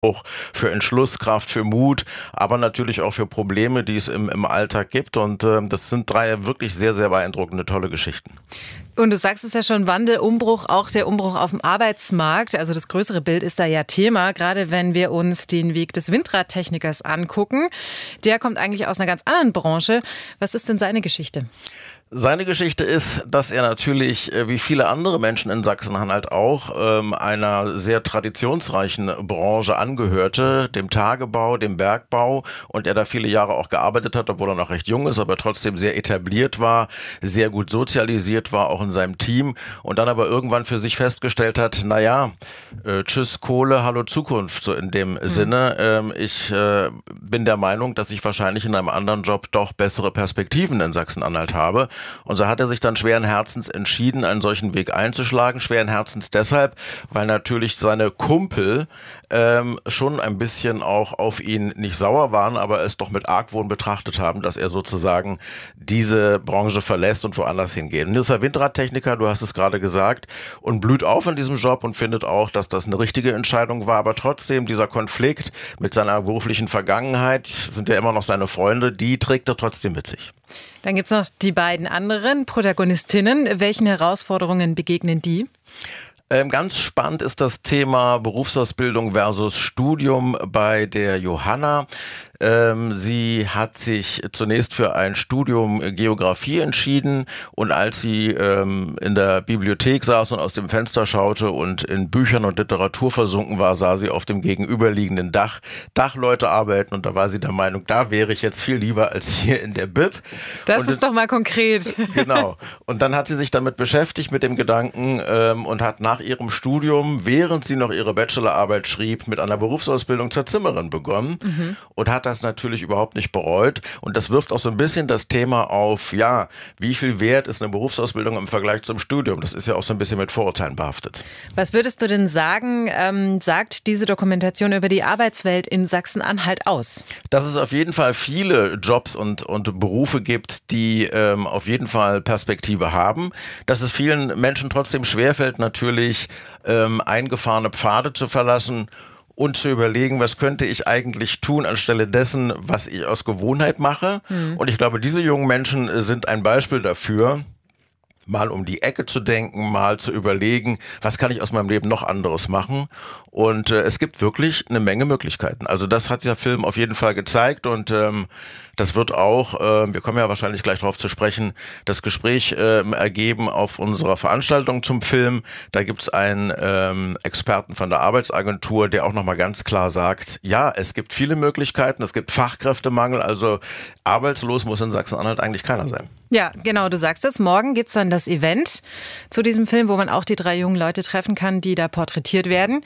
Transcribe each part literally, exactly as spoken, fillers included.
für Entschlusskraft, für Mut, aber natürlich auch für Probleme, die es im, im Alltag gibt. Und äh, das sind drei wirklich sehr, sehr beeindruckende, tolle Geschichten. Und du sagst es ja schon, Wandel, Umbruch, auch der Umbruch auf dem Arbeitsmarkt. Also das größere Bild ist da ja Thema, gerade wenn wir uns den Weg des Windradtechnikers angucken. Der kommt eigentlich aus einer ganz anderen Branche. Was ist denn seine Geschichte? Seine Geschichte ist, dass er natürlich, wie viele andere Menschen in Sachsen-Anhalt auch, ähm, einer sehr traditionsreichen Branche angehörte, dem Tagebau, dem Bergbau, und er da viele Jahre auch gearbeitet hat, obwohl er noch recht jung ist, aber trotzdem sehr etabliert war, sehr gut sozialisiert war, auch in seinem Team, und dann aber irgendwann für sich festgestellt hat, naja, äh, tschüss Kohle, hallo Zukunft, so in dem mhm. Sinne. Ähm, ich äh, bin der Meinung, dass ich wahrscheinlich in einem anderen Job doch bessere Perspektiven in Sachsen-Anhalt habe. Und so hat er sich dann schweren Herzens entschieden, einen solchen Weg einzuschlagen. Schweren Herzens deshalb, weil natürlich seine Kumpel ähm, schon ein bisschen auch auf ihn nicht sauer waren, aber es doch mit Argwohn betrachtet haben, dass er sozusagen diese Branche verlässt und woanders hingeht. Und ist er Windradtechniker, du hast es gerade gesagt, und blüht auf in diesem Job und findet auch, dass das eine richtige Entscheidung war. Aber trotzdem, dieser Konflikt mit seiner beruflichen Vergangenheit, sind ja immer noch seine Freunde, die trägt er trotzdem mit sich. Dann gibt es noch die beiden anderen Protagonistinnen. Welchen Herausforderungen begegnen die? Ähm, ganz spannend ist das Thema Berufsausbildung versus Studium bei der Johanna. Ähm, sie hat sich zunächst für ein Studium Geografie entschieden, und als sie ähm, in der Bibliothek saß und aus dem Fenster schaute und in Büchern und Literatur versunken war, sah sie auf dem gegenüberliegenden Dach Dachleute arbeiten, und da war sie der Meinung, da wäre ich jetzt viel lieber als hier in der Bib. Das und ist es, doch mal konkret. Genau. Und dann hat sie sich damit beschäftigt, mit dem Gedanken, ähm, und hat nach ihrem Studium, während sie noch ihre Bachelorarbeit schrieb, mit einer Berufsausbildung zur Zimmerin begonnen mhm. und hat das natürlich überhaupt nicht bereut. Und das wirft auch so ein bisschen das Thema auf, ja, wie viel wert ist eine Berufsausbildung im Vergleich zum Studium? Das ist ja auch so ein bisschen mit Vorurteilen behaftet. Was würdest du denn sagen, ähm, sagt diese Dokumentation über die Arbeitswelt in Sachsen-Anhalt aus? Dass es auf jeden Fall viele Jobs und, und Berufe gibt, die ähm, auf jeden Fall Perspektive haben. Dass es vielen Menschen trotzdem schwerfällt, natürlich ähm, eingefahrene Pfade zu verlassen und zu überlegen, was könnte ich eigentlich tun anstelle dessen, was ich aus Gewohnheit mache. Mhm. Und ich glaube, diese jungen Menschen sind ein Beispiel dafür, mal um die Ecke zu denken, mal zu überlegen, was kann ich aus meinem Leben noch anderes machen. Und äh, es gibt wirklich eine Menge Möglichkeiten. Also das hat der Film auf jeden Fall gezeigt, und ähm, das wird auch, äh, wir kommen ja wahrscheinlich gleich darauf zu sprechen, das Gespräch äh, ergeben auf unserer Veranstaltung zum Film. Da gibt es einen ähm, Experten von der Arbeitsagentur, der auch nochmal ganz klar sagt, ja, es gibt viele Möglichkeiten, es gibt Fachkräftemangel, also arbeitslos muss in Sachsen-Anhalt eigentlich keiner sein. Ja, genau, du sagst es. Morgen gibt es dann das Event zu diesem Film, wo man auch die drei jungen Leute treffen kann, die da porträtiert werden.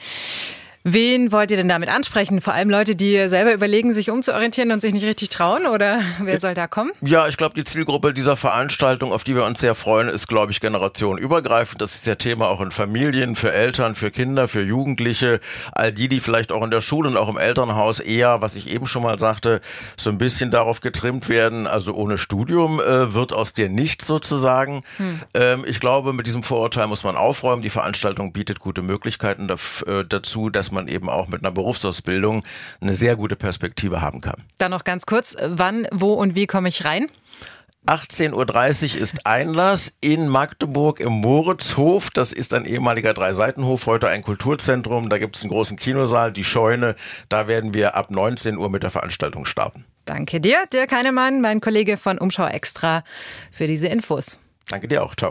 Wen wollt ihr denn damit ansprechen? Vor allem Leute, die selber überlegen, sich umzuorientieren und sich nicht richtig trauen? Oder wer soll da kommen? Ja, ich glaube, die Zielgruppe dieser Veranstaltung, auf die wir uns sehr freuen, ist, glaube ich, generationenübergreifend. Das ist ja Thema auch in Familien, für Eltern, für Kinder, für Jugendliche. All die, die vielleicht auch in der Schule und auch im Elternhaus eher, was ich eben schon mal sagte, so ein bisschen darauf getrimmt werden. Also ohne Studium äh, wird aus dir nichts sozusagen. Hm. Ähm, ich glaube, mit diesem Vorurteil muss man aufräumen. Die Veranstaltung bietet gute Möglichkeiten daf- äh, dazu, dass man man eben auch mit einer Berufsausbildung eine sehr gute Perspektive haben kann. Dann noch ganz kurz, wann, wo und wie komme ich rein? achtzehn Uhr dreißig ist Einlass in Magdeburg im Moritzhof. Das ist ein ehemaliger Dreiseitenhof, heute ein Kulturzentrum. Da gibt es einen großen Kinosaal, die Scheune. Da werden wir ab neunzehn Uhr mit der Veranstaltung starten. Danke dir, Dirk Heinemann, mein Kollege von Umschau Extra, für diese Infos. Danke dir auch, ciao.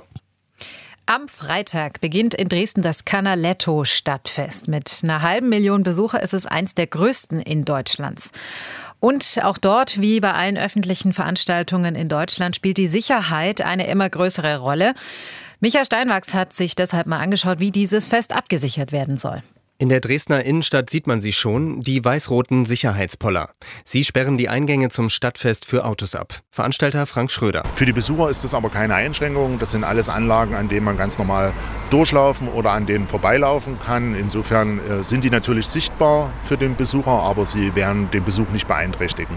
Am Freitag beginnt in Dresden das Canaletto-Stadtfest. Mit einer halben Million Besucher ist es eins der größten in Deutschlands. Und auch dort, wie bei allen öffentlichen Veranstaltungen in Deutschland, spielt die Sicherheit eine immer größere Rolle. Micha Steinwachs hat sich deshalb mal angeschaut, wie dieses Fest abgesichert werden soll. In der Dresdner Innenstadt sieht man sie schon, die weiß-roten Sicherheitspoller. Sie sperren die Eingänge zum Stadtfest für Autos ab. Veranstalter Frank Schröder. Für die Besucher ist das aber keine Einschränkung. Das sind alles Anlagen, an denen man ganz normal durchlaufen oder an denen vorbeilaufen kann. Insofern äh, sind die natürlich sichtbar für den Besucher, aber sie werden den Besuch nicht beeinträchtigen.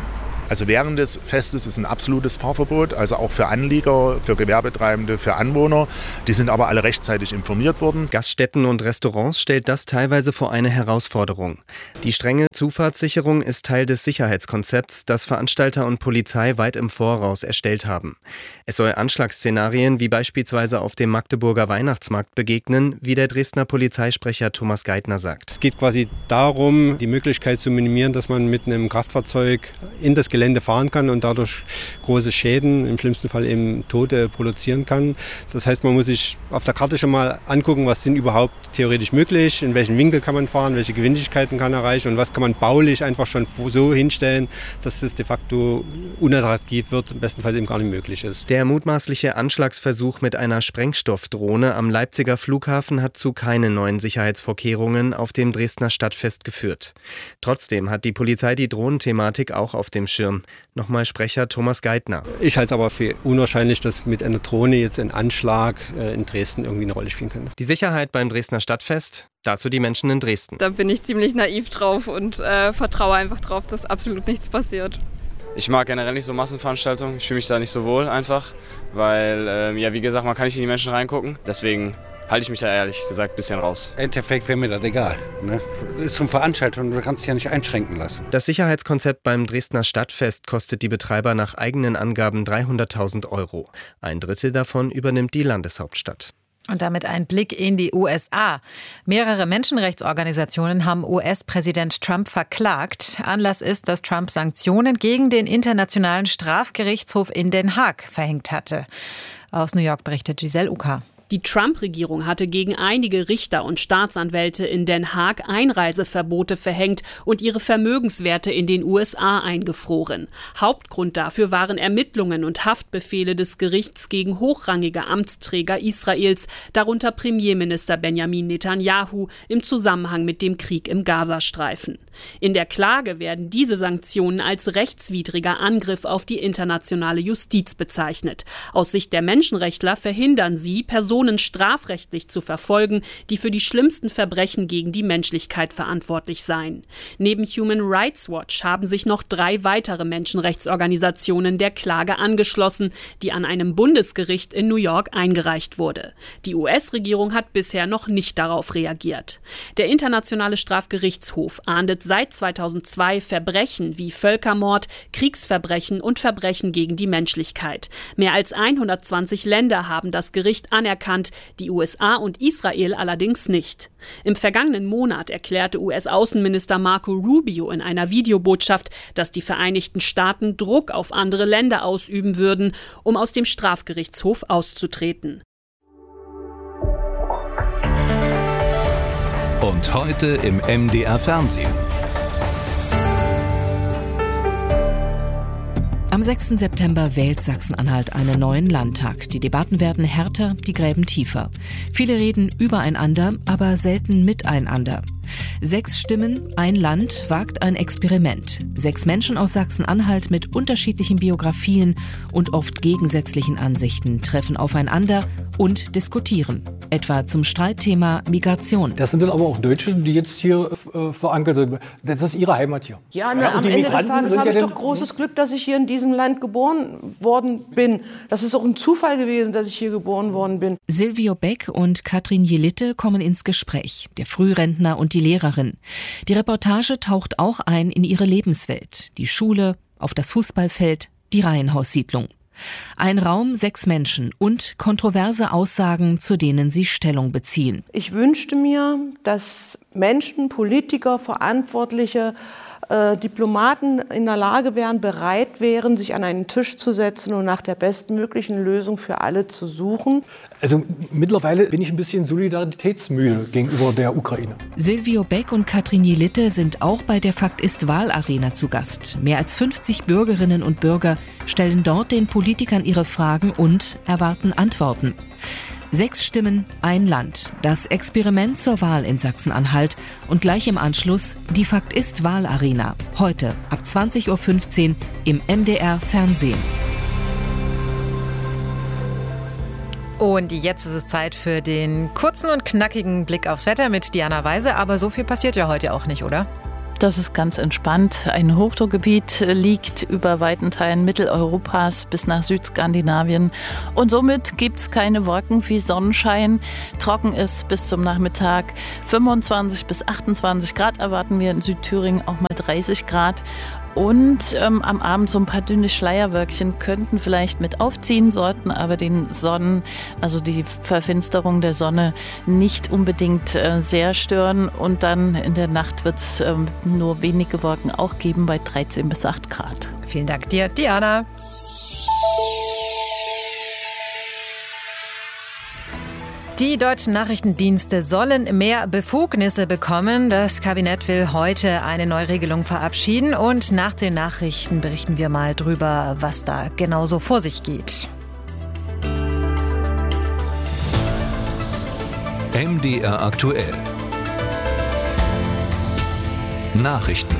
Also während des Festes ist ein absolutes Fahrverbot, also auch für Anlieger, für Gewerbetreibende, für Anwohner. Die sind aber alle rechtzeitig informiert worden. Gaststätten und Restaurants stellt das teilweise vor eine Herausforderung. Die strenge Zufahrtssicherung ist Teil des Sicherheitskonzepts, das Veranstalter und Polizei weit im Voraus erstellt haben. Es soll Anschlagsszenarien wie beispielsweise auf dem Magdeburger Weihnachtsmarkt begegnen, wie der Dresdner Polizeisprecher Thomas Geithner sagt. Es geht quasi darum, die Möglichkeit zu minimieren, dass man mit einem Kraftfahrzeug in das Gelände fahren kann und dadurch große Schäden, im schlimmsten Fall eben Tote, produzieren kann. Das heißt, man muss sich auf der Karte schon mal angucken, was sind überhaupt theoretisch möglich, in welchen Winkel kann man fahren, welche Geschwindigkeiten kann erreichen und was kann man baulich einfach schon so hinstellen, dass es de facto unattraktiv wird, im besten Fall eben gar nicht möglich ist. Der mutmaßliche Anschlagsversuch mit einer Sprengstoffdrohne am Leipziger Flughafen hat zu keinen neuen Sicherheitsvorkehrungen auf dem Dresdner Stadtfest geführt. Trotzdem hat die Polizei die Drohnenthematik auch auf dem Schirm. Nochmal Sprecher Thomas Geithner. Ich halte es aber für unwahrscheinlich, dass mit einer Drohne jetzt ein Anschlag in Dresden irgendwie eine Rolle spielen könnte. Die Sicherheit beim Dresdner Stadtfest? Dazu die Menschen in Dresden. Da bin ich ziemlich naiv drauf und äh, vertraue einfach drauf, dass absolut nichts passiert. Ich mag generell nicht so Massenveranstaltungen. Ich fühle mich da nicht so wohl einfach, weil, äh, ja, wie gesagt, man kann nicht in die Menschen reingucken. Deswegen halte ich mich da ehrlich gesagt ein bisschen raus. Im Endeffekt wäre mir das egal. Ne? Das ist so eine Veranstaltung, du kannst dich ja nicht einschränken lassen. Das Sicherheitskonzept beim Dresdner Stadtfest kostet die Betreiber nach eigenen Angaben dreihunderttausend Euro. Ein Drittel davon übernimmt die Landeshauptstadt. Und damit ein Blick in die U S A. Mehrere Menschenrechtsorganisationen haben U S-Präsident Trump verklagt. Anlass ist, dass Trump Sanktionen gegen den Internationalen Strafgerichtshof in Den Haag verhängt hatte. Aus New York berichtet Giselle Uka. Die Trump-Regierung hatte gegen einige Richter und Staatsanwälte in Den Haag Einreiseverbote verhängt und ihre Vermögenswerte in den U S A eingefroren. Hauptgrund dafür waren Ermittlungen und Haftbefehle des Gerichts gegen hochrangige Amtsträger Israels, darunter Premierminister Benjamin Netanyahu, im Zusammenhang mit dem Krieg im Gazastreifen. In der Klage werden diese Sanktionen als rechtswidriger Angriff auf die internationale Justiz bezeichnet. Aus Sicht der Menschenrechtler verhindern sie, Personen strafrechtlich zu verfolgen, die für die schlimmsten Verbrechen gegen die Menschlichkeit verantwortlich seien. Neben Human Rights Watch haben sich noch drei weitere Menschenrechtsorganisationen der Klage angeschlossen, die an einem Bundesgericht in New York eingereicht wurde. Die U S-Regierung hat bisher noch nicht darauf reagiert. Der Internationale Strafgerichtshof ahndet seit zweitausendzwei Verbrechen wie Völkermord, Kriegsverbrechen und Verbrechen gegen die Menschlichkeit. Mehr als hundertzwanzig Länder haben das Gericht anerkannt, die U S A und Israel allerdings nicht. Im vergangenen Monat erklärte U S-Außenminister Marco Rubio in einer Videobotschaft, dass die Vereinigten Staaten Druck auf andere Länder ausüben würden, um aus dem Strafgerichtshof auszutreten. Und heute im M D R Fernsehen. Am sechsten September wählt Sachsen-Anhalt einen neuen Landtag. Die Debatten werden härter, die Gräben tiefer. Viele reden übereinander, aber selten miteinander. Sechs Stimmen, ein Land wagt ein Experiment. Sechs Menschen aus Sachsen-Anhalt mit unterschiedlichen Biografien und oft gegensätzlichen Ansichten treffen aufeinander und diskutieren. Etwa zum Streitthema Migration. Das sind dann aber auch Deutsche, die jetzt hier äh, verankert sind. Das ist ihre Heimat hier. Ja, na, ja am Ende des Tages habe ich ja doch großes Glück, dass ich hier in diesem Land geboren worden bin. Das ist auch ein Zufall gewesen, dass ich hier geboren worden bin. Silvio Beck und Katrin Jelitte kommen ins Gespräch. Der Frührentner und die Lehrerin. Die Reportage taucht auch ein in ihre Lebenswelt. Die Schule, auf das Fußballfeld, die Reihenhaussiedlung. Ein Raum, sechs Menschen und kontroverse Aussagen, zu denen sie Stellung beziehen. Ich wünschte mir, dass Menschen, Politiker, Verantwortliche, äh, Diplomaten in der Lage wären, bereit wären, sich an einen Tisch zu setzen und nach der bestmöglichen Lösung für alle zu suchen. Also mittlerweile bin ich ein bisschen solidaritätsmüde gegenüber der Ukraine. Silvio Beck und Katrin Jelitte sind auch bei der Fakt ist Wahlarena zu Gast. Mehr als fünfzig Bürgerinnen und Bürger stellen dort den Politikern ihre Fragen und erwarten Antworten. Sechs Stimmen, ein Land. Das Experiment zur Wahl in Sachsen-Anhalt und gleich im Anschluss die Fakt ist Wahlarena. Heute ab zwanzig Uhr fünfzehn im M D R Fernsehen. Und jetzt ist es Zeit für den kurzen und knackigen Blick aufs Wetter mit Diana Weise. Aber so viel passiert ja heute auch nicht, oder? Das ist ganz entspannt. Ein Hochdruckgebiet liegt über weiten Teilen Mitteleuropas bis nach Südskandinavien. Und somit gibt es keine Wolken, viel Sonnenschein. Trocken ist bis zum Nachmittag. fünfundzwanzig bis achtundzwanzig Grad erwarten wir in Südthüringen, auch mal dreißig Grad. Und ähm, am Abend so ein paar dünne Schleierwölkchen könnten vielleicht mit aufziehen, sollten aber den Sonnen, also die Verfinsterung der Sonne nicht unbedingt äh, sehr stören. Und dann in der Nacht wird es äh, nur wenige Wolken auch geben bei dreizehn bis acht Grad. Vielen Dank dir, Diana. Die deutschen Nachrichtendienste sollen mehr Befugnisse bekommen. Das Kabinett will heute eine Neuregelung verabschieden. Und nach den Nachrichten berichten wir mal drüber, was da genau so vor sich geht. M D R aktuell. Nachrichten.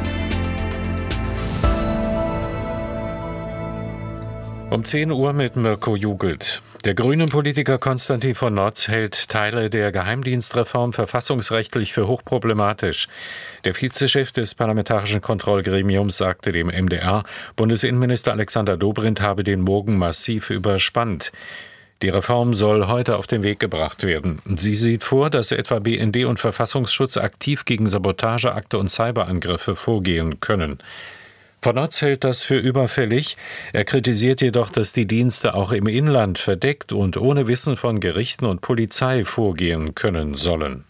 Um zehn Uhr mit Mirko Jugelt. Der grüne Politiker Konstantin von Notz hält Teile der Geheimdienstreform verfassungsrechtlich für hochproblematisch. Der Vizechef des Parlamentarischen Kontrollgremiums sagte dem M D R, Bundesinnenminister Alexander Dobrindt habe den Bogen massiv überspannt. Die Reform soll heute auf den Weg gebracht werden. Sie sieht vor, dass etwa B N D und Verfassungsschutz aktiv gegen Sabotageakte und Cyberangriffe vorgehen können. Von Notz hält das für überfällig. Er kritisiert jedoch, dass die Dienste auch im Inland verdeckt und ohne Wissen von Gerichten und Polizei vorgehen können sollen.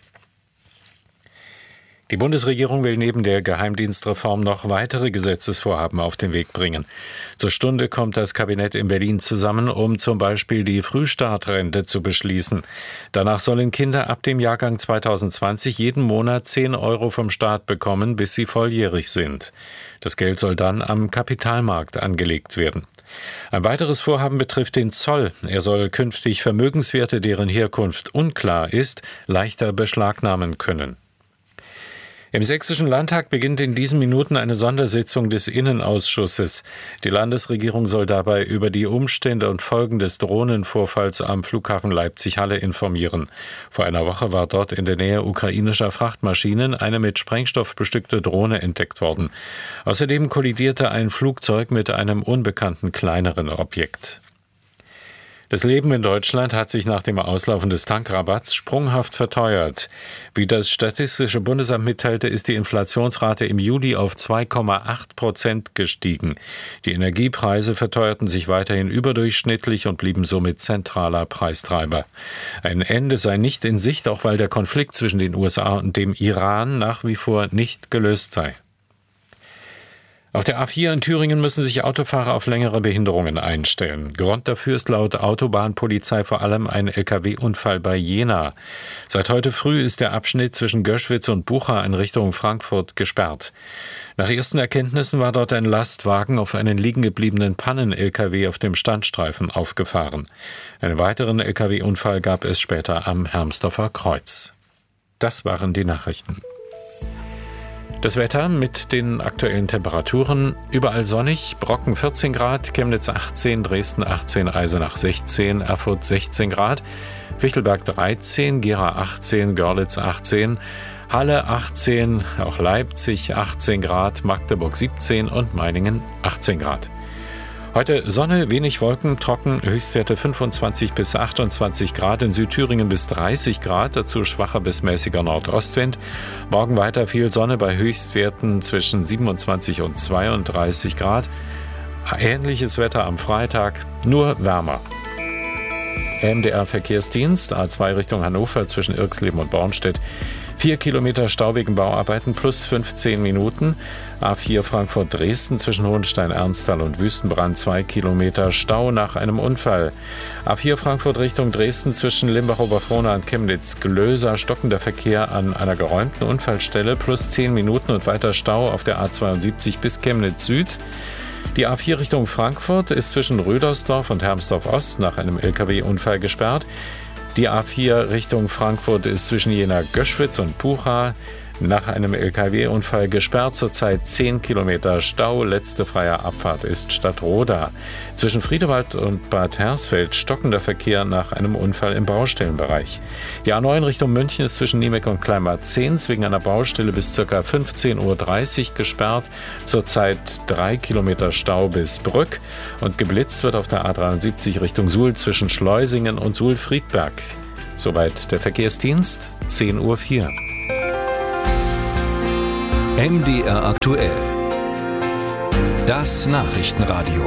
Die Bundesregierung will neben der Geheimdienstreform noch weitere Gesetzesvorhaben auf den Weg bringen. Zur Stunde kommt das Kabinett in Berlin zusammen, um zum Beispiel die Frühstartrente zu beschließen. Danach sollen Kinder ab dem Jahrgang zweitausendzwanzig jeden Monat zehn Euro vom Staat bekommen, bis sie volljährig sind. Das Geld soll dann am Kapitalmarkt angelegt werden. Ein weiteres Vorhaben betrifft den Zoll. Er soll künftig Vermögenswerte, deren Herkunft unklar ist, leichter beschlagnahmen können. Im Sächsischen Landtag beginnt in diesen Minuten eine Sondersitzung des Innenausschusses. Die Landesregierung soll dabei über die Umstände und Folgen des Drohnenvorfalls am Flughafen Leipzig-Halle informieren. Vor einer Woche war dort in der Nähe ukrainischer Frachtmaschinen eine mit Sprengstoff bestückte Drohne entdeckt worden. Außerdem kollidierte ein Flugzeug mit einem unbekannten kleineren Objekt. Das Leben in Deutschland hat sich nach dem Auslaufen des Tankrabatts sprunghaft verteuert. Wie das Statistische Bundesamt mitteilte, ist die Inflationsrate im Juli auf zwei Komma acht Prozent gestiegen. Die Energiepreise verteuerten sich weiterhin überdurchschnittlich und blieben somit zentraler Preistreiber. Ein Ende sei nicht in Sicht, auch weil der Konflikt zwischen den U S A und dem Iran nach wie vor nicht gelöst sei. Auf der A vier in Thüringen müssen sich Autofahrer auf längere Behinderungen einstellen. Grund dafür ist laut Autobahnpolizei vor allem ein L K W-Unfall bei Jena. Seit heute früh ist der Abschnitt zwischen Göschwitz und Bucha in Richtung Frankfurt gesperrt. Nach ersten Erkenntnissen war dort ein Lastwagen auf einen liegen gebliebenen Pannen-L K W auf dem Standstreifen aufgefahren. Einen weiteren L K W-Unfall gab es später am Hermsdorfer Kreuz. Das waren die Nachrichten. Das Wetter mit den aktuellen Temperaturen: überall sonnig, Brocken vierzehn Grad, Chemnitz achtzehn, Dresden achtzehn, Eisenach sechzehn, Erfurt sechzehn Grad, Fichtelberg dreizehn, Gera achtzehn, Görlitz achtzehn, Halle achtzehn, auch Leipzig achtzehn Grad, Magdeburg siebzehn und Meiningen achtzehn Grad. Heute Sonne, wenig Wolken, trocken, Höchstwerte fünfundzwanzig bis achtundzwanzig Grad, in Südthüringen bis dreißig Grad, dazu schwacher bis mäßiger Nordostwind. Morgen weiter viel Sonne bei Höchstwerten zwischen siebenundzwanzig und zweiunddreißig Grad. Ähnliches Wetter am Freitag, nur wärmer. M D R Verkehrsdienst, A zwei Richtung Hannover zwischen Irxleben und Bornstedt. Vier Kilometer Stau wegen Bauarbeiten plus fünfzehn Minuten. A vier Frankfurt-Dresden zwischen Hohenstein-Ernsthal und Wüstenbrand. Zwei Kilometer Stau nach einem Unfall. A vier Frankfurt Richtung Dresden zwischen Limbach-Oberfrohna und Chemnitz-Glöser. Stockender Verkehr an einer geräumten Unfallstelle plus zehn Minuten und weiter Stau auf der A zweiundsiebzig bis Chemnitz Süd. Die A vier Richtung Frankfurt ist zwischen Rödersdorf und Hermsdorf-Ost nach einem L K W-Unfall gesperrt. Die A vier Richtung Frankfurt ist zwischen Jena-Göschwitz und Bucha Nach einem L K W-Unfall gesperrt, zurzeit zehn Kilometer Stau. Letzte freie Abfahrt ist Stadtroda. Zwischen Friedewald und Bad Hersfeld stockender Verkehr nach einem Unfall im Baustellenbereich. Die A neun Richtung München ist zwischen Niemek und Kleinmarzehns wegen einer Baustelle bis ca. fünfzehn Uhr dreißig gesperrt. Zurzeit drei Kilometer Stau bis Brück. Und geblitzt wird auf der A dreiundsiebzig Richtung Suhl zwischen Schleusingen und Suhl-Friedberg. Soweit der Verkehrsdienst, zehn Uhr vier. M D R aktuell. Das Nachrichtenradio.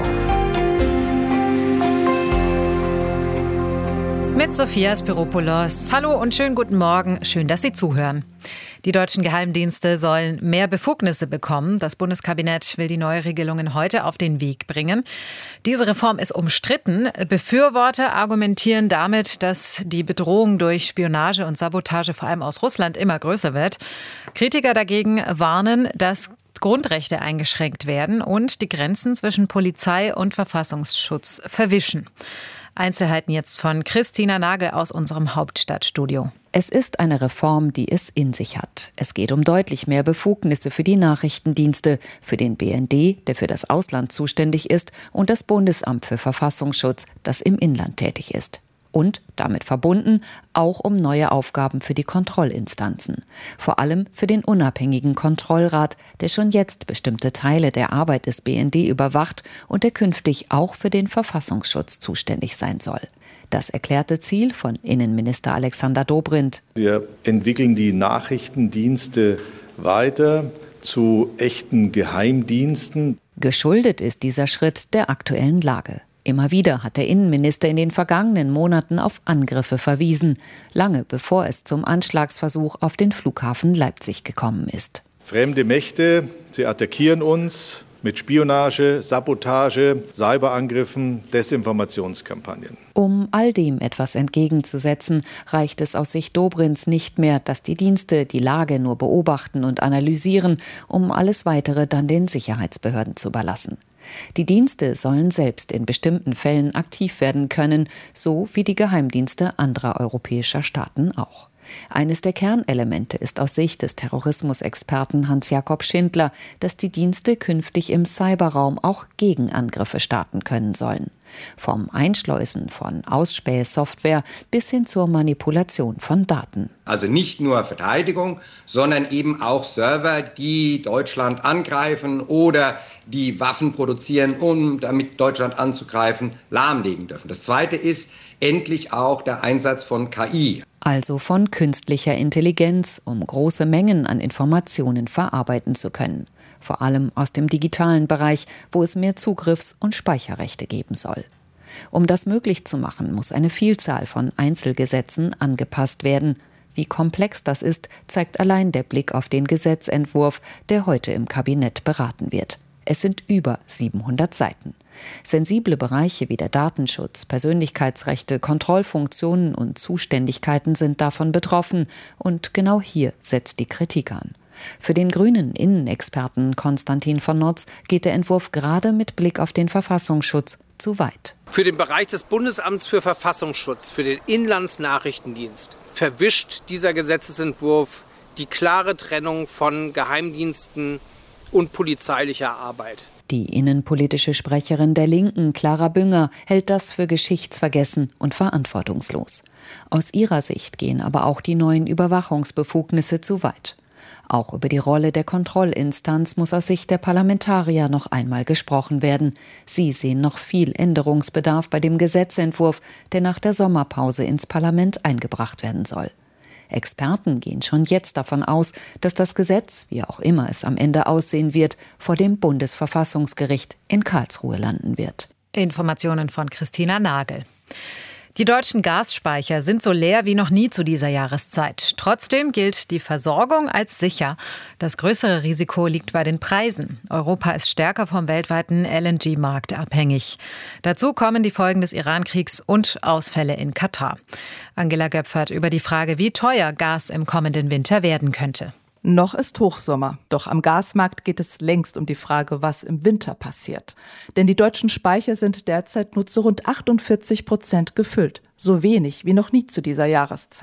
Mit Sophia Spiropoulos. Hallo und schönen guten Morgen. Schön, dass Sie zuhören. Die deutschen Geheimdienste sollen mehr Befugnisse bekommen. Das Bundeskabinett will die Neuregelungen heute auf den Weg bringen. Diese Reform ist umstritten. Befürworter argumentieren damit, dass die Bedrohung durch Spionage und Sabotage vor allem aus Russland immer größer wird. Kritiker dagegen warnen, dass Grundrechte eingeschränkt werden und die Grenzen zwischen Polizei und Verfassungsschutz verwischen. Einzelheiten jetzt von Christina Nagel aus unserem Hauptstadtstudio. Es ist eine Reform, die es in sich hat. Es geht um deutlich mehr Befugnisse für die Nachrichtendienste, für den B N D, der für das Ausland zuständig ist, und das Bundesamt für Verfassungsschutz, das im Inland tätig ist. Und, damit verbunden, auch um neue Aufgaben für die Kontrollinstanzen. Vor allem für den unabhängigen Kontrollrat, der schon jetzt bestimmte Teile der Arbeit des B N D überwacht und der künftig auch für den Verfassungsschutz zuständig sein soll. Das erklärte Ziel von Innenminister Alexander Dobrindt. Wir entwickeln die Nachrichtendienste weiter zu echten Geheimdiensten. Geschuldet ist dieser Schritt der aktuellen Lage. Immer wieder hat der Innenminister in den vergangenen Monaten auf Angriffe verwiesen, lange bevor es zum Anschlagsversuch auf den Flughafen Leipzig gekommen ist. Fremde Mächte, sie attackieren uns mit Spionage, Sabotage, Cyberangriffen, Desinformationskampagnen. Um all dem etwas entgegenzusetzen, reicht es aus Sicht Dobrindts nicht mehr, dass die Dienste die Lage nur beobachten und analysieren, um alles Weitere dann den Sicherheitsbehörden zu überlassen. Die Dienste sollen selbst in bestimmten Fällen aktiv werden können, so wie die Geheimdienste anderer europäischer Staaten auch. Eines der Kernelemente ist aus Sicht des Terrorismusexperten Hans-Jakob Schindler, dass die Dienste künftig im Cyberraum auch Gegenangriffe starten können sollen. Vom Einschleusen von Ausspähsoftware bis hin zur Manipulation von Daten. Also nicht nur Verteidigung, sondern eben auch Server, die Deutschland angreifen oder die Waffen produzieren, um damit Deutschland anzugreifen, lahmlegen dürfen. Das Zweite ist endlich auch der Einsatz von K I. Also von künstlicher Intelligenz, um große Mengen an Informationen verarbeiten zu können. Vor allem aus dem digitalen Bereich, wo es mehr Zugriffs- und Speicherrechte geben soll. Um das möglich zu machen, muss eine Vielzahl von Einzelgesetzen angepasst werden. Wie komplex das ist, zeigt allein der Blick auf den Gesetzentwurf, der heute im Kabinett beraten wird. Es sind über siebenhundert Seiten. Sensible Bereiche wie der Datenschutz, Persönlichkeitsrechte, Kontrollfunktionen und Zuständigkeiten sind davon betroffen. Und genau hier setzt die Kritik an. Für den grünen Innenexperten Konstantin von Notz geht der Entwurf gerade mit Blick auf den Verfassungsschutz zu weit. Für den Bereich des Bundesamts für Verfassungsschutz, für den Inlandsnachrichtendienst, verwischt dieser Gesetzesentwurf die klare Trennung von Geheimdiensten und polizeilicher Arbeit. Die innenpolitische Sprecherin der Linken, Clara Bünger, hält das für geschichtsvergessen und verantwortungslos. Aus ihrer Sicht gehen aber auch die neuen Überwachungsbefugnisse zu weit. Auch über die Rolle der Kontrollinstanz muss aus Sicht der Parlamentarier noch einmal gesprochen werden. Sie sehen noch viel Änderungsbedarf bei dem Gesetzentwurf, der nach der Sommerpause ins Parlament eingebracht werden soll. Experten gehen schon jetzt davon aus, dass das Gesetz, wie auch immer es am Ende aussehen wird, vor dem Bundesverfassungsgericht in Karlsruhe landen wird. Informationen von Christina Nagel. Die deutschen Gasspeicher sind so leer wie noch nie zu dieser Jahreszeit. Trotzdem gilt die Versorgung als sicher. Das größere Risiko liegt bei den Preisen. Europa ist stärker vom weltweiten L N G-Markt abhängig. Dazu kommen die Folgen des Iran-Kriegs und Ausfälle in Katar. Angela Göpfert über die Frage, wie teuer Gas im kommenden Winter werden könnte. Noch ist Hochsommer, doch am Gasmarkt geht es längst um die Frage, was im Winter passiert. Denn die deutschen Speicher sind derzeit nur zu rund achtundvierzig Prozent gefüllt, so wenig wie noch nie zu dieser Jahreszeit.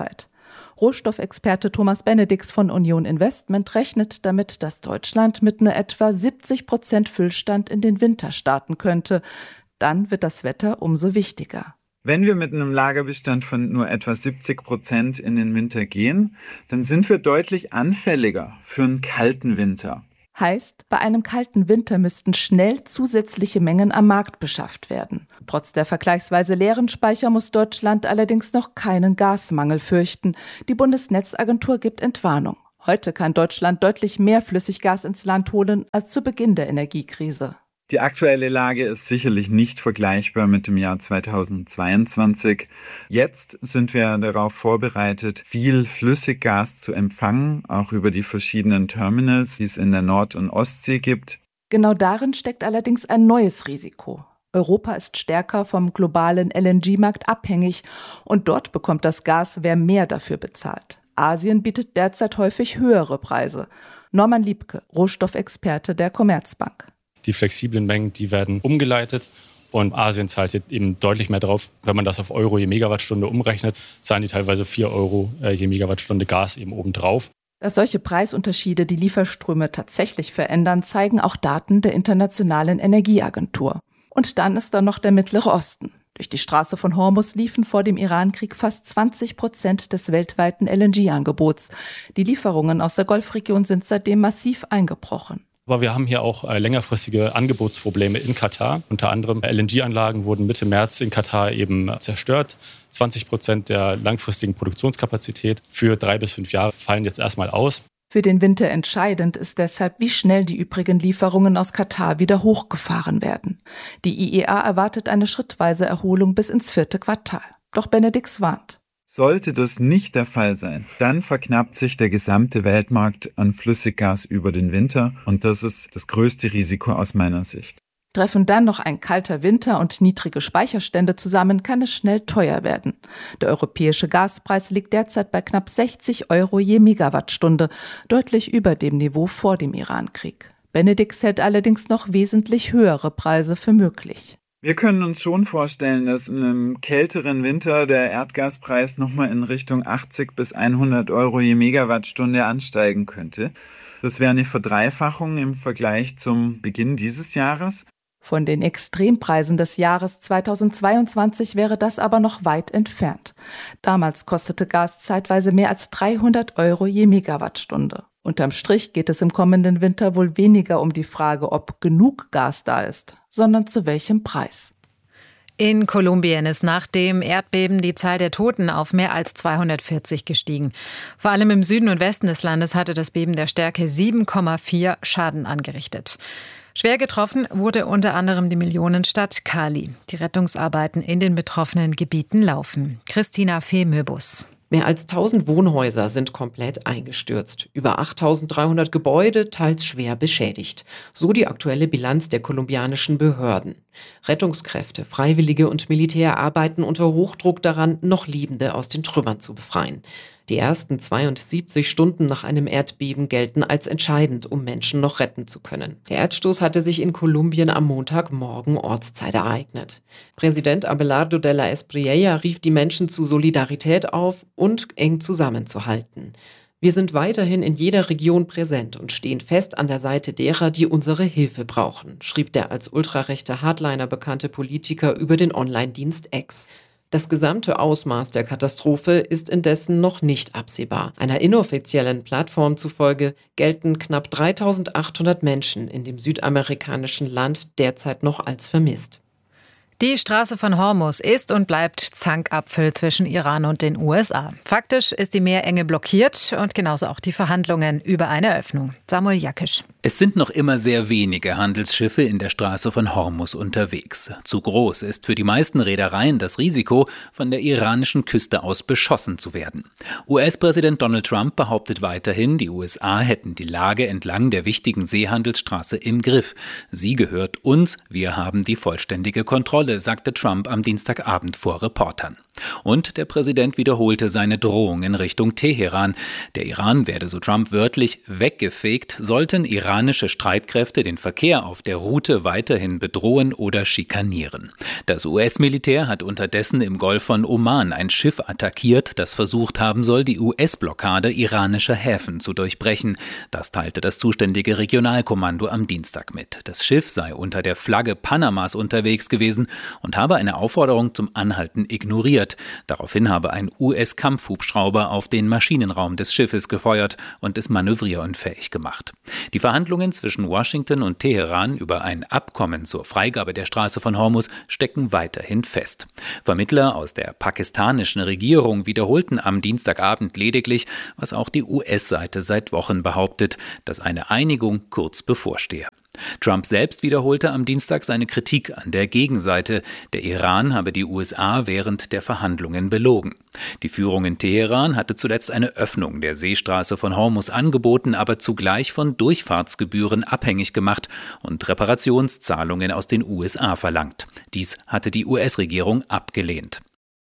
Rohstoffexperte Thomas Benedix von Union Investment rechnet damit, dass Deutschland mit nur etwa siebzig Prozent Füllstand in den Winter starten könnte. Dann wird das Wetter umso wichtiger. Wenn wir mit einem Lagerbestand von nur etwa siebzig Prozent in den Winter gehen, dann sind wir deutlich anfälliger für einen kalten Winter. Heißt, bei einem kalten Winter müssten schnell zusätzliche Mengen am Markt beschafft werden. Trotz der vergleichsweise leeren Speicher muss Deutschland allerdings noch keinen Gasmangel fürchten. Die Bundesnetzagentur gibt Entwarnung. Heute kann Deutschland deutlich mehr Flüssiggas ins Land holen als zu Beginn der Energiekrise. Die aktuelle Lage ist sicherlich nicht vergleichbar mit dem Jahr zweitausendzweiundzwanzig. Jetzt sind wir darauf vorbereitet, viel Flüssiggas zu empfangen, auch über die verschiedenen Terminals, die es in der Nord- und Ostsee gibt. Genau darin steckt allerdings ein neues Risiko. Europa ist stärker vom globalen L N G-Markt abhängig und dort bekommt das Gas, wer mehr dafür bezahlt. Asien bietet derzeit häufig höhere Preise. Norman Liebke, Rohstoffexperte der Commerzbank. Die flexiblen Mengen, die werden umgeleitet und Asien zahlt jetzt eben deutlich mehr drauf. Wenn man das auf Euro je Megawattstunde umrechnet, zahlen die teilweise vier Euro je Megawattstunde Gas eben obendrauf. Dass solche Preisunterschiede die Lieferströme tatsächlich verändern, zeigen auch Daten der Internationalen Energieagentur. Und dann ist da noch der Mittlere Osten. Durch die Straße von Hormuz liefen vor dem Irankrieg fast zwanzig Prozent des weltweiten L N G-Angebots. Die Lieferungen aus der Golfregion sind seitdem massiv eingebrochen. Aber wir haben hier auch äh, längerfristige Angebotsprobleme in Katar. Unter anderem L N G-Anlagen wurden Mitte März in Katar eben zerstört. zwanzig Prozent der langfristigen Produktionskapazität für drei bis fünf Jahre fallen jetzt erstmal aus. Für den Winter entscheidend ist deshalb, wie schnell die übrigen Lieferungen aus Katar wieder hochgefahren werden. Die I E A erwartet eine schrittweise Erholung bis ins vierte Quartal. Doch Benedix warnt. Sollte das nicht der Fall sein, dann verknappt sich der gesamte Weltmarkt an Flüssiggas über den Winter und das ist das größte Risiko aus meiner Sicht. Treffen dann noch ein kalter Winter und niedrige Speicherstände zusammen, kann es schnell teuer werden. Der europäische Gaspreis liegt derzeit bei knapp sechzig Euro je Megawattstunde, deutlich über dem Niveau vor dem Irankrieg. Benedix hält allerdings noch wesentlich höhere Preise für möglich. Wir können uns schon vorstellen, dass in einem kälteren Winter der Erdgaspreis nochmal in Richtung achtzig bis hundert Euro je Megawattstunde ansteigen könnte. Das wäre eine Verdreifachung im Vergleich zum Beginn dieses Jahres. Von den Extrempreisen des Jahres zweitausendzweiundzwanzig wäre das aber noch weit entfernt. Damals kostete Gas zeitweise mehr als dreihundert Euro je Megawattstunde. Unterm Strich geht es im kommenden Winter wohl weniger um die Frage, ob genug Gas da ist, sondern zu welchem Preis. In Kolumbien ist nach dem Erdbeben die Zahl der Toten auf mehr als zweihundertvierzig gestiegen. Vor allem im Süden und Westen des Landes hatte das Beben der Stärke sieben Komma vier Schaden angerichtet. Schwer getroffen wurde unter anderem die Millionenstadt Cali. Die Rettungsarbeiten in den betroffenen Gebieten laufen. Christina Fee-Möbus. Mehr als tausend Wohnhäuser sind komplett eingestürzt. Über achttausenddreihundert Gebäude, teils schwer beschädigt. So die aktuelle Bilanz der kolumbianischen Behörden. Rettungskräfte, Freiwillige und Militär arbeiten unter Hochdruck daran, noch Lebende aus den Trümmern zu befreien. Die ersten zweiundsiebzig Stunden nach einem Erdbeben gelten als entscheidend, um Menschen noch retten zu können. Der Erdstoß hatte sich in Kolumbien am Montagmorgen Ortszeit ereignet. Präsident Abelardo de la Espriella rief die Menschen zu Solidarität auf und eng zusammenzuhalten. Wir sind weiterhin in jeder Region präsent und stehen fest an der Seite derer, die unsere Hilfe brauchen, schrieb der als ultrarechter Hardliner bekannte Politiker über den Online-Dienst X. Das gesamte Ausmaß der Katastrophe ist indessen noch nicht absehbar. Einer inoffiziellen Plattform zufolge gelten knapp dreitausendachthundert Menschen in dem südamerikanischen Land derzeit noch als vermisst. Die Straße von Hormuz ist und bleibt Zankapfel zwischen Iran und den U S A. Faktisch ist die Meerenge blockiert und genauso auch die Verhandlungen über eine Öffnung. Samuel Jakisch. Es sind noch immer sehr wenige Handelsschiffe in der Straße von Hormuz unterwegs. Zu groß ist für die meisten Reedereien das Risiko, von der iranischen Küste aus beschossen zu werden. U S-Präsident Donald Trump behauptet weiterhin, die U S A hätten die Lage entlang der wichtigen Seehandelsstraße im Griff. Sie gehört uns, wir haben die vollständige Kontrolle, sagte Trump am Dienstagabend vor Reportern. Und der Präsident wiederholte seine Drohung in Richtung Teheran. Der Iran werde, so Trump wörtlich, weggefegt, sollten iranische Streitkräfte den Verkehr auf der Route weiterhin bedrohen oder schikanieren. Das U S-Militär hat unterdessen im Golf von Oman ein Schiff attackiert, das versucht haben soll, die U S-Blockade iranischer Häfen zu durchbrechen. Das teilte das zuständige Regionalkommando am Dienstag mit. Das Schiff sei unter der Flagge Panamas unterwegs gewesen und habe eine Aufforderung zum Anhalten ignoriert. Daraufhin habe ein U S-Kampfhubschrauber auf den Maschinenraum des Schiffes gefeuert und es manövrierunfähig gemacht. Die Verhandlungen zwischen Washington und Teheran über ein Abkommen zur Freigabe der Straße von Hormuz stecken weiterhin fest. Vermittler aus der pakistanischen Regierung wiederholten am Dienstagabend lediglich, was auch die U S-Seite seit Wochen behauptet, dass eine Einigung kurz bevorstehe. Trump selbst wiederholte am Dienstag seine Kritik an der Gegenseite. Der Iran habe die U S A während der Verhandlungen belogen. Die Führung in Teheran hatte zuletzt eine Öffnung der Seestraße von Hormuz angeboten, aber zugleich von Durchfahrtsgebühren abhängig gemacht und Reparationszahlungen aus den U S A verlangt. Dies hatte die U S-Regierung abgelehnt.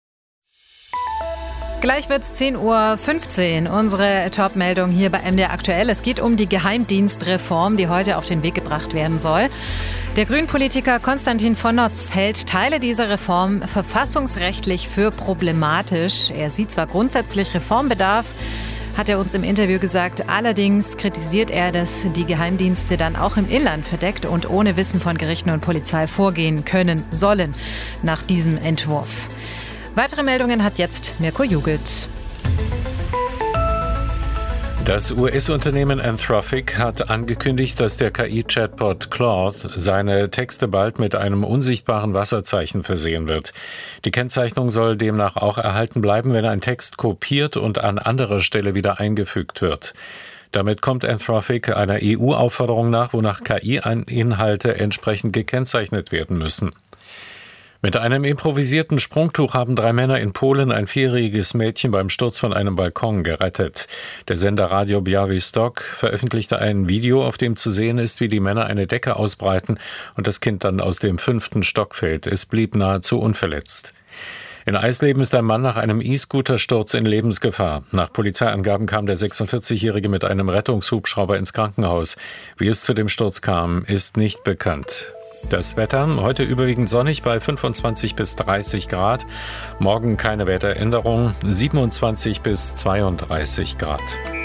Gleich wird's zehn Uhr fünfzehn. Unsere Top-Meldung hier bei M D R aktuell. Es geht um die Geheimdienstreform, die heute auf den Weg gebracht werden soll. Der Grünen-Politiker Konstantin von Notz hält Teile dieser Reform verfassungsrechtlich für problematisch. Er sieht zwar grundsätzlich Reformbedarf, hat er uns im Interview gesagt. Allerdings kritisiert er, dass die Geheimdienste dann auch im Inland verdeckt und ohne Wissen von Gerichten und Polizei vorgehen können sollen nach diesem Entwurf. Weitere Meldungen hat jetzt Mirko Jugelt. Das U S-Unternehmen Anthropic hat angekündigt, dass der K I-Chatbot Claude seine Texte bald mit einem unsichtbaren Wasserzeichen versehen wird. Die Kennzeichnung soll demnach auch erhalten bleiben, wenn ein Text kopiert und an anderer Stelle wieder eingefügt wird. Damit kommt Anthropic einer E U-Aufforderung nach, wonach K I-Inhalte entsprechend gekennzeichnet werden müssen. Mit einem improvisierten Sprungtuch haben drei Männer in Polen ein vierjähriges Mädchen beim Sturz von einem Balkon gerettet. Der Sender Radio Białystok veröffentlichte ein Video, auf dem zu sehen ist, wie die Männer eine Decke ausbreiten und das Kind dann aus dem fünften Stock fällt. Es blieb nahezu unverletzt. In Eisleben ist ein Mann nach einem E-Scooter-Sturz in Lebensgefahr. Nach Polizeiangaben kam der sechsundvierzigjährige mit einem Rettungshubschrauber ins Krankenhaus. Wie es zu dem Sturz kam, ist nicht bekannt. Das Wetter, heute überwiegend sonnig bei fünfundzwanzig bis dreißig Grad. Morgen keine Wetteränderung, siebenundzwanzig bis zweiunddreißig Grad.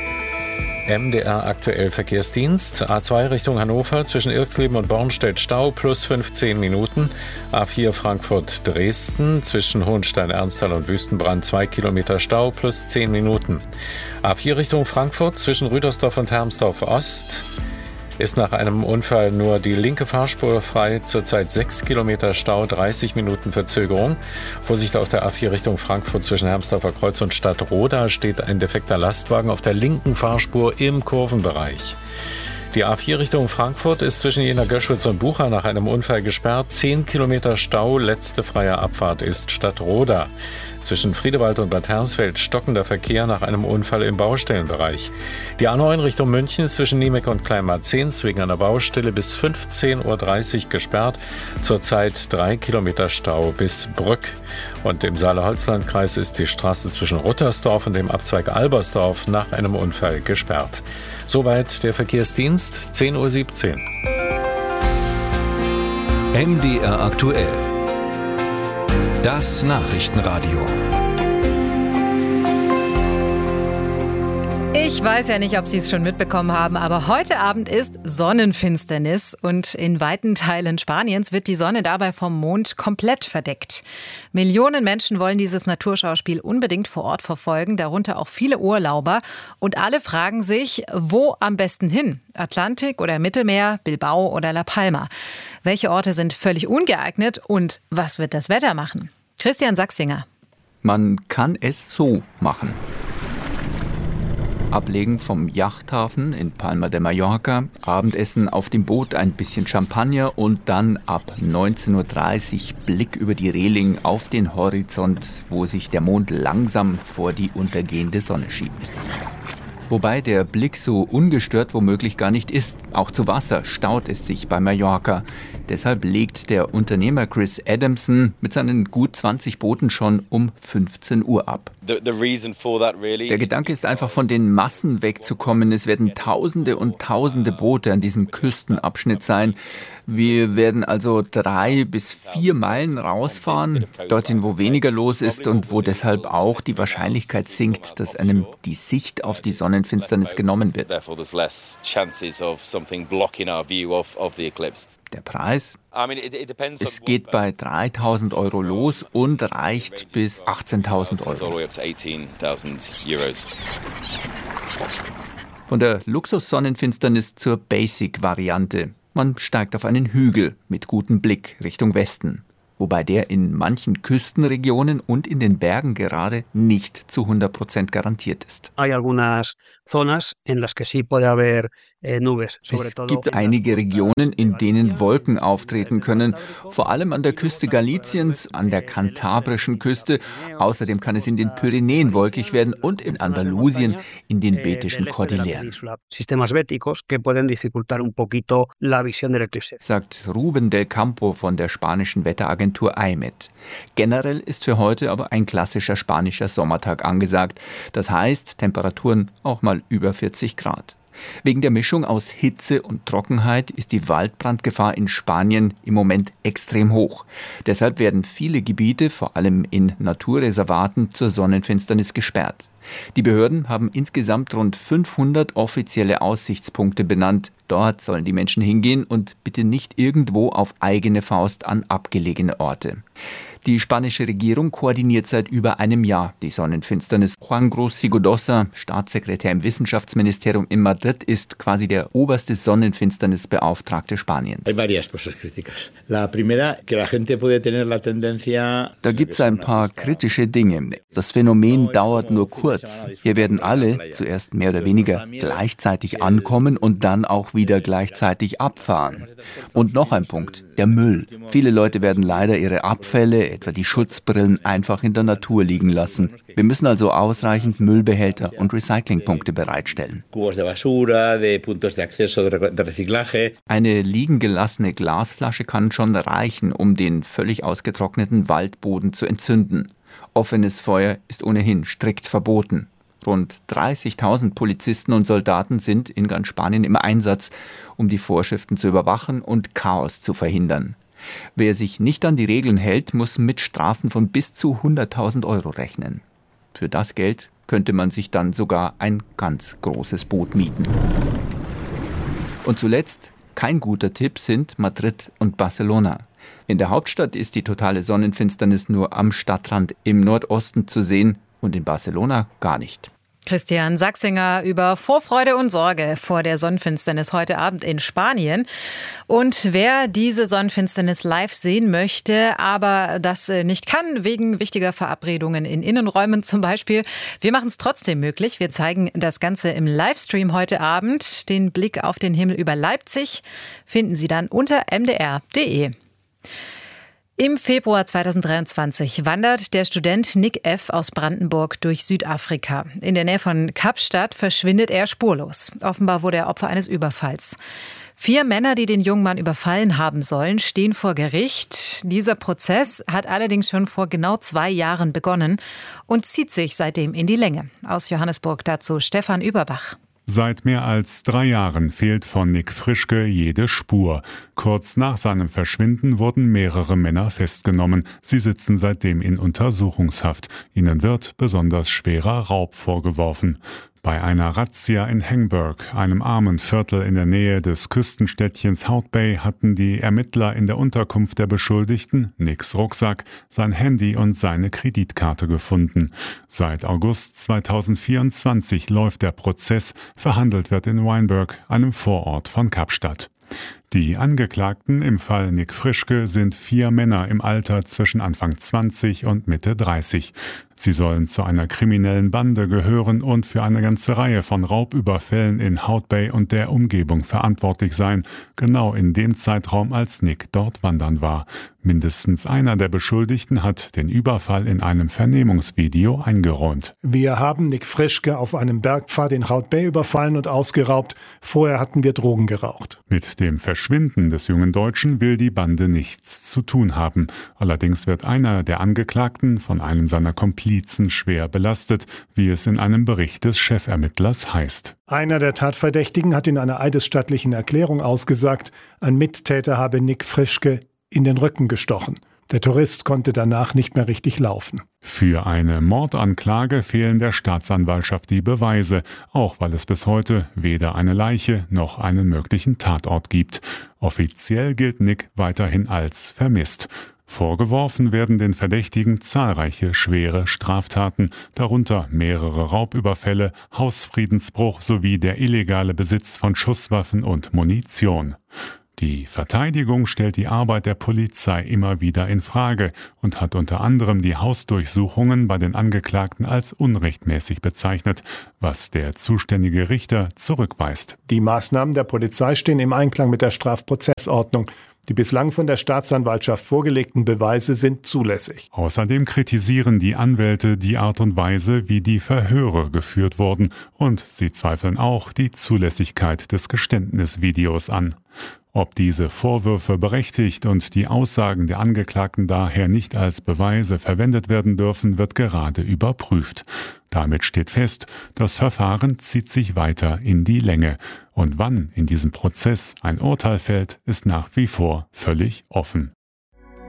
M D R aktuell Verkehrsdienst. A zwei Richtung Hannover zwischen Irxleben und Bornstedt Stau plus fünfzehn Minuten. A vier Frankfurt-Dresden zwischen Hohenstein-Ernsthal und Wüstenbrand zwei Kilometer Stau plus zehn Minuten. A vier Richtung Frankfurt zwischen Rüdersdorf und Hermsdorf Ost. Ist nach einem Unfall nur die linke Fahrspur frei, zurzeit sechs Kilometer Stau, dreißig Minuten Verzögerung. Vorsicht auf der A vier Richtung Frankfurt zwischen Hermsdorfer Kreuz und Stadtroda steht ein defekter Lastwagen auf der linken Fahrspur im Kurvenbereich. Die A vier Richtung Frankfurt ist zwischen Jena Göschwitz und Bucha nach einem Unfall gesperrt. zehn Kilometer Stau, letzte freie Abfahrt ist Stadtroda. Zwischen Friedewald und Bad Hersfeld stockender Verkehr nach einem Unfall im Baustellenbereich. Die A neun Richtung München zwischen Niemek und Kleinmarzens wegen einer Baustelle bis fünfzehn Uhr dreißig gesperrt. Zurzeit drei Kilometer Stau bis Brück. Und im Saale-Holzland-Kreis ist die Straße zwischen Ruttersdorf und dem Abzweig Albersdorf nach einem Unfall gesperrt. Soweit der Verkehrsdienst, zehn Uhr siebzehn. M D R aktuell. Das Nachrichtenradio. Ich weiß ja nicht, ob Sie es schon mitbekommen haben, aber heute Abend ist Sonnenfinsternis und in weiten Teilen Spaniens wird die Sonne dabei vom Mond komplett verdeckt. Millionen Menschen wollen dieses Naturschauspiel unbedingt vor Ort verfolgen, darunter auch viele Urlauber. Und alle fragen sich, wo am besten hin? Atlantik oder Mittelmeer, Bilbao oder La Palma? Welche Orte sind völlig ungeeignet und was wird das Wetter machen? Christian Sachsinger. Man kann es so machen. Ablegen vom Yachthafen in Palma de Mallorca, Abendessen auf dem Boot, ein bisschen Champagner und dann ab neunzehn Uhr dreißig Blick über die Reling auf den Horizont, wo sich der Mond langsam vor die untergehende Sonne schiebt. Wobei der Blick so ungestört womöglich gar nicht ist. Auch zu Wasser staut es sich bei Mallorca. Deshalb legt der Unternehmer Chris Adamson mit seinen gut zwanzig Booten schon um fünfzehn Uhr ab. Der Gedanke ist einfach, von den Massen wegzukommen. Es werden Tausende und Tausende Boote an diesem Küstenabschnitt sein. Wir werden also drei bis vier Meilen rausfahren, dorthin, wo weniger los ist und wo deshalb auch die Wahrscheinlichkeit sinkt, dass einem die Sicht auf die Sonnenfinsternis genommen wird. Der Preis? Es geht bei dreitausend Euro los und reicht bis achtzehntausend Euro. Von der Luxus-Sonnenfinsternis zur Basic-Variante. Man steigt auf einen Hügel mit gutem Blick Richtung Westen, wobei der in manchen Küstenregionen und in den Bergen gerade nicht zu hundert Prozent garantiert ist. Es gibt einige Regionen, in denen Wolken auftreten können, vor allem an der Küste Galiciens, an der kantabrischen Küste. Außerdem kann es in den Pyrenäen wolkig werden und in Andalusien in den Betischen Kordilleren. Sagt Ruben del Campo von der spanischen Wetteragentur I M E D. Generell ist für heute aber ein klassischer spanischer Sommertag angesagt. Das heißt, Temperaturen auch mal über vierzig Grad. Wegen der Mischung aus Hitze und Trockenheit ist die Waldbrandgefahr in Spanien im Moment extrem hoch. Deshalb werden viele Gebiete, vor allem in Naturreservaten, zur Sonnenfinsternis gesperrt. Die Behörden haben insgesamt rund fünfhundert offizielle Aussichtspunkte benannt. Dort sollen die Menschen hingehen und bitte nicht irgendwo auf eigene Faust an abgelegene Orte. Die spanische Regierung koordiniert seit über einem Jahr die Sonnenfinsternis. Juan Gros Sigodosa, Staatssekretär im Wissenschaftsministerium in Madrid, ist quasi der oberste Sonnenfinsternisbeauftragte Spaniens. Da gibt es ein paar kritische Dinge. Das Phänomen dauert nur kurz. Hier werden alle zuerst mehr oder weniger gleichzeitig ankommen und dann auch wieder gleichzeitig abfahren. Und noch ein Punkt, der Müll. Viele Leute werden leider ihre Abfälle, etwa die Schutzbrillen, einfach in der Natur liegen lassen. Wir müssen also ausreichend Müllbehälter und Recyclingpunkte bereitstellen. Eine liegen gelassene Glasflasche kann schon reichen, um den völlig ausgetrockneten Waldboden zu entzünden. Offenes Feuer ist ohnehin strikt verboten. Rund dreißigtausend Polizisten und Soldaten sind in ganz Spanien im Einsatz, um die Vorschriften zu überwachen und Chaos zu verhindern. Wer sich nicht an die Regeln hält, muss mit Strafen von bis zu hunderttausend Euro rechnen. Für das Geld könnte man sich dann sogar ein ganz großes Boot mieten. Und zuletzt, kein guter Tipp sind Madrid und Barcelona. In der Hauptstadt ist die totale Sonnenfinsternis nur am Stadtrand im Nordosten zu sehen und in Barcelona gar nicht. Christian Sachsinger über Vorfreude und Sorge vor der Sonnenfinsternis heute Abend in Spanien. Und wer diese Sonnenfinsternis live sehen möchte, aber das nicht kann, wegen wichtiger Verabredungen in Innenräumen zum Beispiel, wir machen es trotzdem möglich. Wir zeigen das Ganze im Livestream heute Abend. Den Blick auf den Himmel über Leipzig finden Sie dann unter m d r punkt d e. Im Februar zweitausenddreiundzwanzig wandert der Student Nick F. aus Brandenburg durch Südafrika. In der Nähe von Kapstadt verschwindet er spurlos. Offenbar wurde er Opfer eines Überfalls. Vier Männer, die den jungen Mann überfallen haben sollen, stehen vor Gericht. Dieser Prozess hat allerdings schon vor genau zwei Jahren begonnen und zieht sich seitdem in die Länge. Aus Johannesburg dazu Stefan Überbach. Seit mehr als drei Jahren fehlt von Nick Frischke jede Spur. Kurz nach seinem Verschwinden wurden mehrere Männer festgenommen. Sie sitzen seitdem in Untersuchungshaft. Ihnen wird besonders schwerer Raub vorgeworfen. Bei einer Razzia in Hengburg, einem armen Viertel in der Nähe des Küstenstädtchens Hout Bay, hatten die Ermittler in der Unterkunft der Beschuldigten, Nicks Rucksack, sein Handy und seine Kreditkarte gefunden. Seit August zweitausendvierundzwanzig läuft der Prozess. Verhandelt wird in Wynberg, einem Vorort von Kapstadt. Die Angeklagten im Fall Nick Frischke sind vier Männer im Alter zwischen Anfang zwanzig und Mitte dreißig. Sie sollen zu einer kriminellen Bande gehören und für eine ganze Reihe von Raubüberfällen in Hout Bay und der Umgebung verantwortlich sein, genau in dem Zeitraum, als Nick dort wandern war. Mindestens einer der Beschuldigten hat den Überfall in einem Vernehmungsvideo eingeräumt. Wir haben Nick Frischke auf einem Bergpfad in Hout Bay überfallen und ausgeraubt. Vorher hatten wir Drogen geraucht. Mit dem Verschwinden des jungen Deutschen will die Bande nichts zu tun haben. Allerdings wird einer der Angeklagten von einem seiner Komplizen schwer belastet, wie es in einem Bericht des Chefermittlers heißt. Einer der Tatverdächtigen hat in einer eidesstattlichen Erklärung ausgesagt, ein Mittäter habe Nick Frischke in den Rücken gestochen. Der Tourist konnte danach nicht mehr richtig laufen. Für eine Mordanklage fehlen der Staatsanwaltschaft die Beweise, auch weil es bis heute weder eine Leiche noch einen möglichen Tatort gibt. Offiziell gilt Nick weiterhin als vermisst. Vorgeworfen werden den Verdächtigen zahlreiche schwere Straftaten, darunter mehrere Raubüberfälle, Hausfriedensbruch sowie der illegale Besitz von Schusswaffen und Munition. Die Verteidigung stellt die Arbeit der Polizei immer wieder in Frage und hat unter anderem die Hausdurchsuchungen bei den Angeklagten als unrechtmäßig bezeichnet, was der zuständige Richter zurückweist. Die Maßnahmen der Polizei stehen im Einklang mit der Strafprozessordnung. Die bislang von der Staatsanwaltschaft vorgelegten Beweise sind zulässig. Außerdem kritisieren die Anwälte die Art und Weise, wie die Verhöre geführt wurden, und sie zweifeln auch die Zulässigkeit des Geständnisvideos an. Ob diese Vorwürfe berechtigt und die Aussagen der Angeklagten daher nicht als Beweise verwendet werden dürfen, wird gerade überprüft. Damit steht fest, das Verfahren zieht sich weiter in die Länge. Und wann in diesem Prozess ein Urteil fällt, ist nach wie vor völlig offen.